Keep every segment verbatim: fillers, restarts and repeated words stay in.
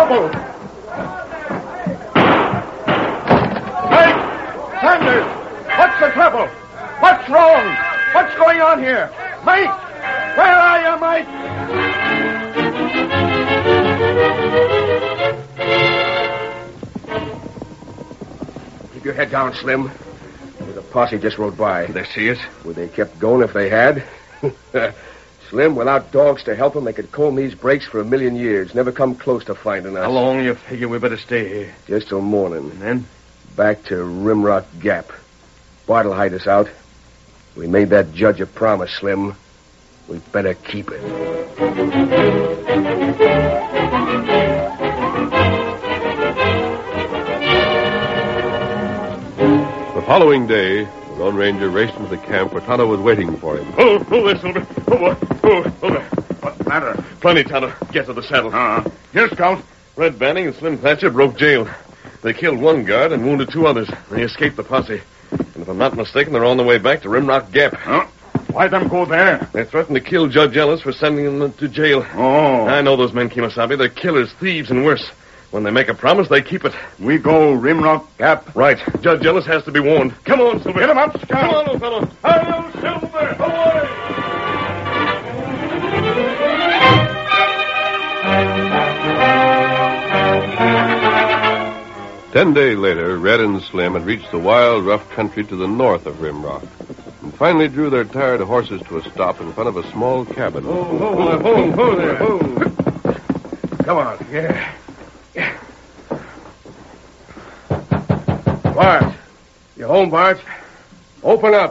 trouble. Hey, Sanders, what's the trouble? What's wrong? What's going on here? Mike, where are you, Mike? Keep your head down, Slim. The posse just rode by. Did they see us? Would they kept going if they had? Slim, without dogs to help them, they could comb these breaks for a million years. Never come close to finding us. How long you figure we better stay here? Just till morning. And then? Back to Rimrock Gap. Bart'll hide us out. We made that judge a promise, Slim. We better keep it. The following day, the Lone Ranger raced into the camp where Tonto was waiting for him. Oh, oh, there, Silver. Oh, boy. Oh, oh, there. What's the matter? Plenty, Tonto. Get to the saddle. Uh-huh. Here, Scout. Red Banning and Slim Thatcher broke jail. They killed one guard and wounded two others. They escaped the posse. And if I'm not mistaken, they're on their way back to Rimrock Gap. Huh? Why them go there? They threatened to kill Judge Ellis for sending them to jail. Oh. I know those men, Kemosabe. They're killers, thieves, and worse. When they make a promise, they keep it. We go Rimrock Gap. Right. Judge Ellis has to be warned. Come on, Silver. Get him up, Scout. Come on, old fellow. Hello, Silver. Away. Ten days later, Red and Slim had reached the wild, rough country to the north of Rimrock, and finally drew their tired horses to a stop in front of a small cabin. Oh, oh, oh, oh, there, oh. Come on. Yeah. Bart. You home, Bart? Open up.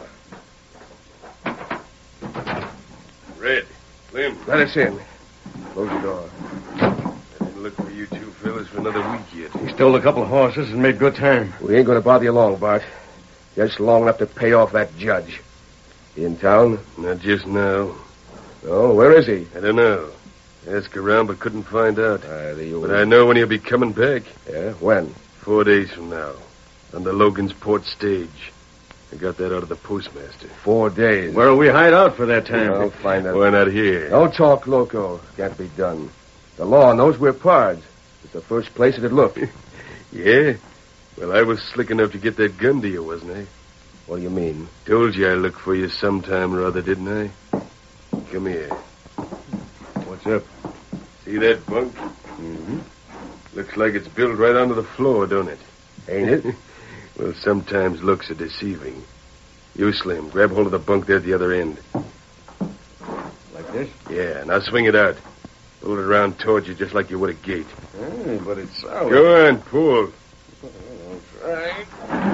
Red, Slim, Let us in. Close the door. I didn't look for you two fellas for another week yet. He stole a couple of horses and made good time. We ain't going to bother you long, Bart. Just long enough to pay off that judge. He in town? Not just now. Oh, where is he? I don't know. Asked around but couldn't find out. Uh, the old... But I know when he'll be coming back. Yeah, when? Four days from now. On the Logan's Port stage. I got that out of the postmaster. Four days. Where'll we hide out for that time? I'll find out. Why not here? Don't talk loco. Can't be done. The law knows we're pards. It's the first place it'd look. Yeah? Well, I was slick enough to get that gun to you, wasn't I? What do you mean? Told you I'd look for you sometime or other, didn't I? Come here. What's up? See that bunk? Mm-hmm. Looks like it's built right onto the floor, don't it? Ain't it? Well, sometimes looks are deceiving. You, Slim, grab hold of the bunk there at the other end. Like this? Yeah, now swing it out. Pull it around towards you just like you would a gate. Oh, but it's solid. Go on, pull. Right.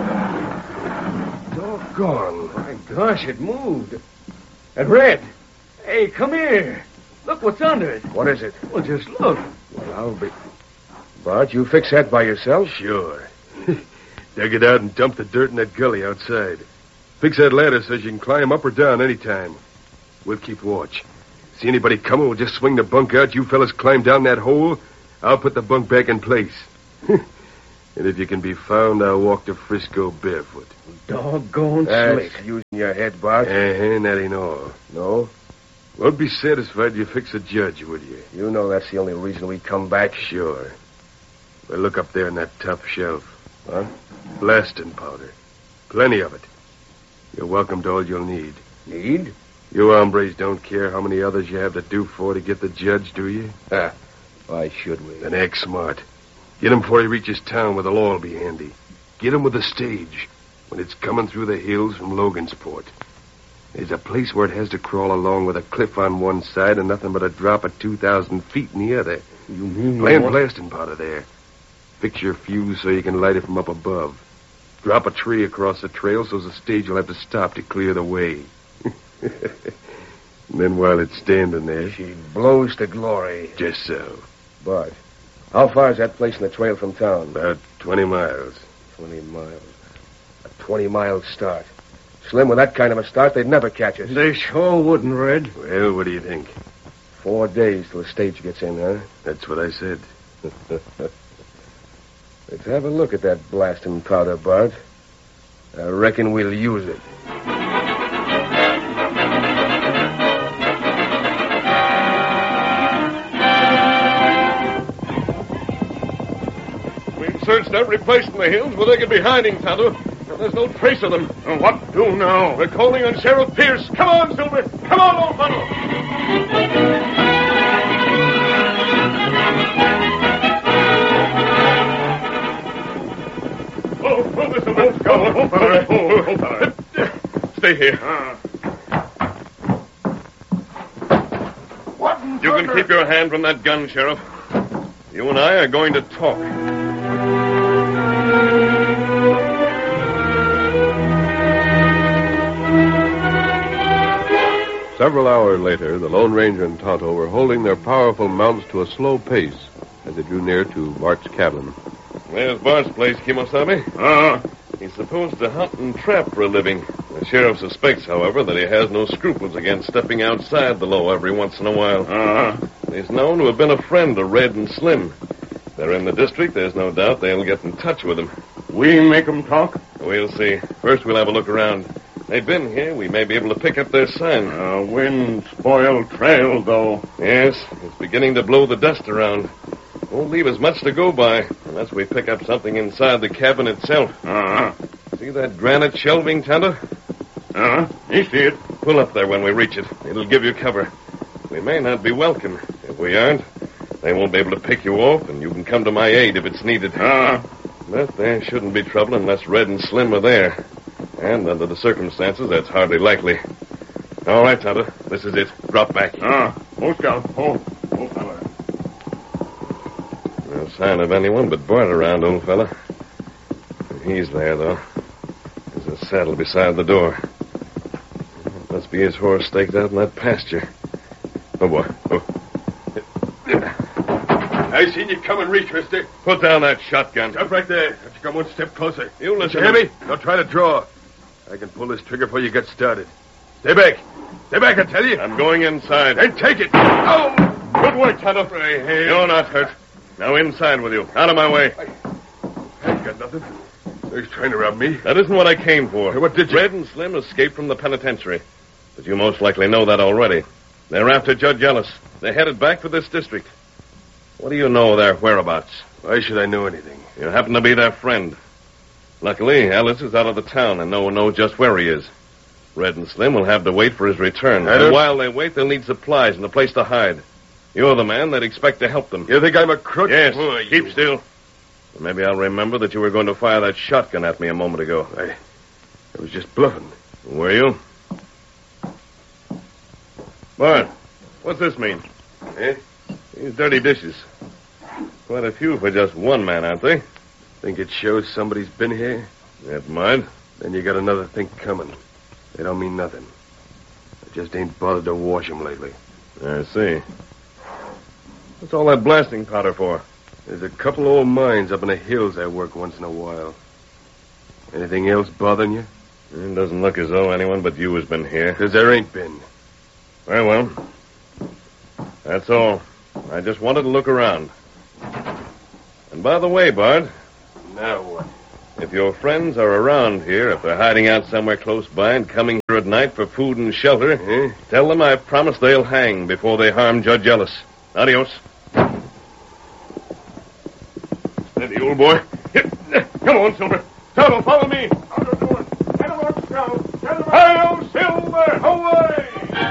Doggone. My gosh, it moved. And Red. Hey, come here. Look what's under it. What is it? Well, just look. Well, I'll be... Bart, you fix that by yourself? Sure. Dug it out and dumped the dirt in that gully outside. Fix that ladder so you can climb up or down any time. We'll keep watch. See anybody coming, we'll just swing the bunk out. You fellas climb down that hole. I'll put the bunk back in place. And if you can be found, I'll walk to Frisco barefoot. Doggone That's slick. using your head, Bart. Uh-huh, that ain't all. No? Won't be satisfied you fix a judge, would you? You know that's the only reason we come back. Sure. Well, look up there on that top shelf. Huh? Blasting powder. Plenty of it. You're welcome to all you'll need. Need? You hombres don't care how many others you have to do for to get the judge, do you? Ah, why should we? Then act smart. Get him before he reaches town where the law will be handy. Get him with the stage when it's coming through the hills from Logansport. There's a place where it has to crawl along with a cliff on one side and nothing but a drop of two thousand feet in the other. You mean... Plant blasting powder there. Fix your fuse so you can light it from up above. Drop a tree across the trail so the stage will have to stop to clear the way. And then while it's standing there... She blows to glory. Just so. Bart, how far is that place in the trail from town? About twenty miles. Twenty miles. A twenty-mile start. Slim, with that kind of a start, they'd never catch us. They sure wouldn't, Red. Well, what do you think? Four days till the stage gets in, huh? That's what I said. Let's have a look at that blasting powder, Bart. I reckon we'll use it. searched every place in the hills where they could be hiding, Tonto. And there's no trace of them. Uh, what do now? We're calling on Sheriff Pierce. Come on, Silver. Come on, old fellow. Oh, oh, this Silver. Go, oh, fellow. Oh, oh, fellow. Stay here. Uh. What in You can thunder? keep your hand from that gun, Sheriff. You and I are going to talk. Several hours later, the Lone Ranger and Tonto were holding their powerful mounts to a slow pace as they drew near to Bart's cabin. There's Bart's place, Kimosabe. Uh, He's supposed to hunt and trap for a living. The sheriff suspects, however, that he has no scruples against stepping outside the law every once in a while. uh, He's known to have been a friend of Red and Slim. If they're in the district, there's no doubt they'll get in touch with him. we make 'em talk? We'll see. First, we'll have a look around. They've been here. We may be able to pick up their sign. Uh, wind spoiled trail, though. Yes, it's beginning to blow the dust around. Won't leave us much to go by, unless we pick up something inside the cabin itself. Uh-huh. See that granite shelving, Tonto? Uh-huh. You see it. Pull up there when we reach it. It'll give you cover. We may not be welcome. If we aren't, they won't be able to pick you off, and you can come to my aid if it's needed. Uh, But there shouldn't be trouble unless Red and Slim are there. And under the circumstances, that's hardly likely. All right, Tonto. This is it. Drop back. uh, oh, Scout. Oh, oh, fella. No sign of anyone but Bart around, old fella. He's there, though. There's a saddle beside the door. Must be his horse staked out in that pasture. Oh, boy. Oh. I seen you coming, reach, mister. Put down that shotgun. Stop right there. Have to come one step closer. You listen You to hear me? Don't try to draw. I can pull this trigger before you get started. Stay back. Stay back, I tell you. I'm going inside. And take it. Oh! Good work, Tonto. You're not hurt. Now inside with you. Out of my way. I ain't got nothing. He's trying to rob me. That isn't what I came for. Hey, what did you- Red and Slim escaped from the penitentiary. But you most likely know that already. They're after Judge Ellis. They're headed back for this district. What do you know of their whereabouts? Why should I know anything? You happen to be their friend. Luckily, Ellis is out of the town and no one knows just where he is. Red and Slim will have to wait for his return. I And don't- while they wait, they'll need supplies and a place to hide. You're the man they'd expect to help them. You think I'm a crook? Yes, Oh, you- keep still. Maybe I'll remember that you were going to fire that shotgun at me a moment ago. I, I was just bluffing. Were you? Bart, what's this mean? Eh? These dirty dishes. Quite a few for just one man, aren't they? Think it shows somebody's been here? It might. Then you got another thing coming. They don't mean nothing. I just ain't bothered to wash 'em lately. I see. What's all that blasting powder for? There's a couple old mines up in the hills I work once in a while. Anything else bothering you? It doesn't look as though anyone but you has been here. Because there ain't been. Very well. That's all. I just wanted to look around. And by the way, Bart, Now what? if your friends are around here, if they're hiding out somewhere close by and coming here at night for food and shelter, Eh? tell them I've promised they'll hang before they harm Judge Ellis. Adios. Steady, old boy. Come on, Silver. Tonto, follow me. How you doing? Get 'em up, Scout. Get 'em up. Hi-yo, Silver! Away!